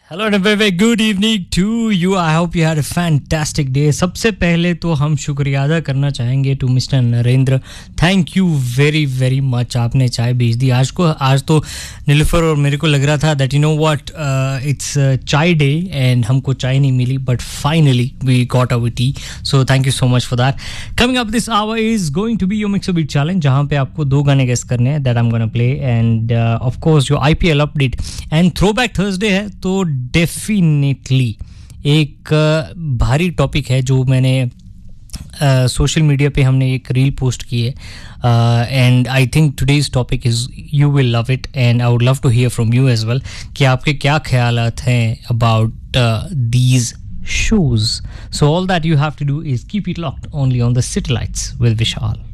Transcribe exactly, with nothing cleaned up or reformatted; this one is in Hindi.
Hello and very good evening to you I hope you had a fantastic day. सबसे पहले तो हम शुक्रिया अदा करना चाहेंगे to mister Narendra. Thank you very very much. आपने चाय भेज दी आज को. आज तो नीलूफर और मेरे को लग रहा था that you know what it's चाय डे एंड हमको चाय नहीं मिली but finally we got our T. So thank you so much for that. Coming up this our is going to be your mix beat challenge जहां पे आपको दो गाने गेस करने हैं that I am gonna play end of course जो IPL update and throwback Thursday है तो डेफिनेटली एक uh, भारी टॉपिक है जो मैंने सोशल uh, मीडिया पे हमने एक रील पोस्ट की है and I think today's topic is you will love it and I would love to here from you as well कि आपके क्या ख्यालात हैं about these shows. So all that you have to do is keep it locked only on the City Lights with Vishal.